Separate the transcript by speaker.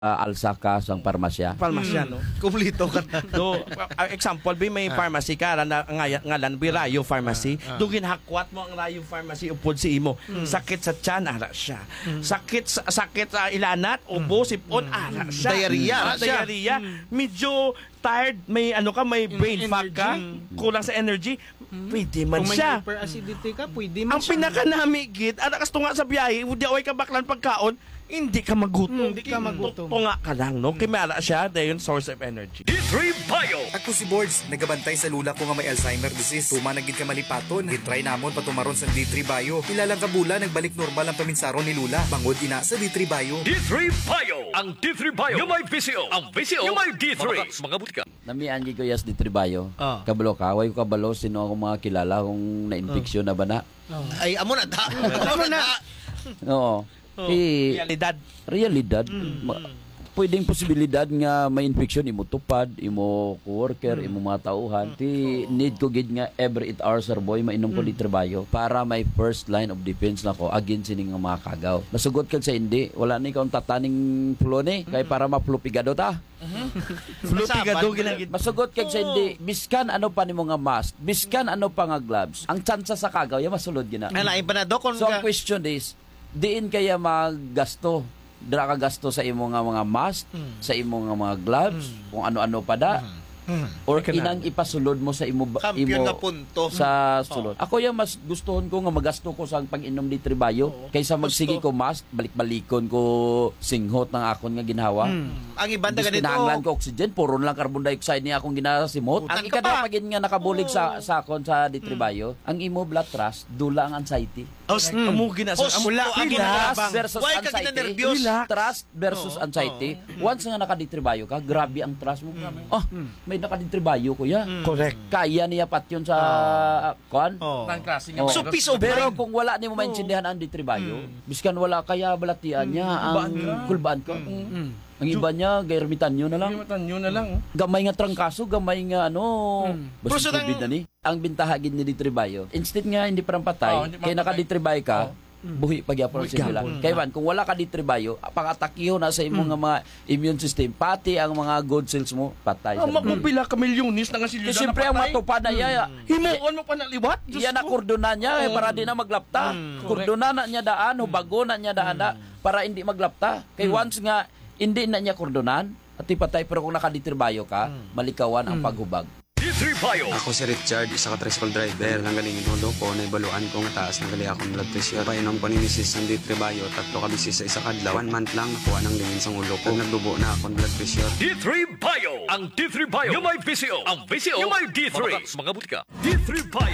Speaker 1: alsa ka sa parmasya.
Speaker 2: Palmasya, no?
Speaker 3: Kumplito ka na.
Speaker 2: So, example, may pharmacy ka, ngalan, Rayo Pharmacy. Dugin hakwat mo ang Rayo Pharmacy, upod si imo. Sakit sa tiyan, ara siya. Sakit sa ilanat, ubo, sipon, ara siya.
Speaker 3: Diarrhea.
Speaker 2: Diarrhea. Medyo tired, may brain fog ka, kulang sa energy, pwede man
Speaker 4: Kung may
Speaker 2: siya.
Speaker 4: hyperacidity ka, pwede man
Speaker 2: Ang
Speaker 4: siya.
Speaker 2: pinakanamigit, anak kasto nga sa biyahe, hindi away ka baklan pagkaon, hindi ka magutom.
Speaker 4: Hindi ka magutom.
Speaker 2: Tunga ka lang, no? Kimala siya, dahil source of energy.
Speaker 5: D3 Bio.
Speaker 6: Ako si Boards, nagabantay sa lula ko nga may Alzheimer disease. Tuma nagid ka malipaton. Gitry namon patumaron sa D3 Bio. Ilalang kabula, nagbalik normal ang paminsaron ni Lula. Bangod ina sa D3 Bio.
Speaker 5: D3 Bio. Ang D3 Bio. Yung may VCO. Ang VCO. Yung may D3. Mga butika.
Speaker 1: Nami angi ko yas di tribayo.
Speaker 3: Ah.
Speaker 1: Kabalo ka, way ko kabalo sino ako mga kilala kung na-infeksyon na ba na.
Speaker 3: Ay, amo na da. Amo na da.
Speaker 1: Oo.
Speaker 2: Realidad.
Speaker 1: Realidad. Pwedeng posibilidad nga may infection imo tupad, imo coworker, imo mga tauhan. Ti need ko gid nga every 8 hours sir boy mainom ko di trabayo para may first line of defense na ko against sining nga mga kagaw. Nasugot kag sa hindi, wala ni kaon tataning flu ni kay para mapluppigado ta.
Speaker 2: Flupigado ginagid.
Speaker 1: Masugot kag sa hindi, biskan ano pa nimo nga mask, biskan ano pa nga gloves. Ang tsansa sa kagaw ya masulod gina.
Speaker 3: Alain pa na do kung
Speaker 1: So ang question is, diin kaya maggasto, dira ka gasto sa imo nga mga mask, sa imo nga mga gloves, kung ano-ano pa da, or inang ipasulod mo sa imo
Speaker 3: kampiyon na punto.
Speaker 1: sa sulod. Ako yung mas gustuhon ko nga magasto ko sa pag-inom di tribayo kaysa magsigi ko mask, balik-balikon ko singhot ng akon nga ginhawa.
Speaker 3: Ang ibang
Speaker 1: Tapos
Speaker 3: taga dito.
Speaker 1: kinahanglan ko oxygen, puro lang carbon dioxide niya akong ginasimot.
Speaker 3: Utang
Speaker 1: Ang
Speaker 3: ka
Speaker 1: ikada
Speaker 3: pa.
Speaker 1: pagin nga nakabulig sa akon sa ditribayo, ang imo blood trust, dula ang anxiety.
Speaker 2: Amo ginasa.
Speaker 3: Wala
Speaker 2: Amo
Speaker 1: Trust
Speaker 2: ginabang.
Speaker 1: versus
Speaker 3: Why ka
Speaker 1: anxiety.
Speaker 3: kinanervyos?
Speaker 1: Relax. Trust versus anxiety. Once nga nakaditribayo ka, grabe ang trust mo. Oh, may nakaditribayo kuya.
Speaker 2: Correct.
Speaker 1: Kaya niya pat yun sa kuan.
Speaker 2: Ang klase
Speaker 1: Oh.
Speaker 3: So, peace of
Speaker 1: Pero
Speaker 3: mind.
Speaker 1: kung wala ni mo maintindihan ang ditribayo, biskan wala kaya balatian niya ang kulbaan ko. Ang iba niya, gairmitan nyo na lang.
Speaker 2: Limatan nyo na lang.
Speaker 1: Gamay nga trangkaso, gamay nga
Speaker 3: Pero
Speaker 1: basta
Speaker 3: sa
Speaker 1: COVID na ni. Ang bintahagin ni ditribayo, instead nga hindi parang patay,
Speaker 2: hindi
Speaker 1: kaya
Speaker 2: mapatay.
Speaker 1: nakaditribay ka, buhi pagyapon sa nila. Kaya man, kung wala ka ditribayo, pang-atakiho na sa imong nga mga immune system, pati ang mga good cells mo, patay.
Speaker 2: Mapupila ka milyonis na nga sila.
Speaker 1: Kasi siyempre ang matupad na iya,
Speaker 2: Himuon mo pa na liwat. Diyos
Speaker 1: iya na
Speaker 2: ko.
Speaker 1: kordonan niya para di na maglapta. Kordonan na niya daan, hubago na niya daan na para hindi maglapta. Kay once nga hindi na niya kordonan, at patay pero kung nakaditribayo ka, malikawan ang paghubag.
Speaker 5: D3 Bio.
Speaker 7: Ako si Richard, isa ka tricycle driver. Nang galingin hulo ko, naibaluan ko nga taas ng gali akong blood pressure. Painom ko ni Mrs. ng D3 Bio, 3 ka bisis sa isa kadlaw. 1 month lang nakuha ng lingin sa ulo ko. Nagdubo na akong blood pressure.
Speaker 5: D3 Bio. Ang D3 Bio. Yung may VCO. Ang VCO. Yung may D3. Mga butika. D3 Bio.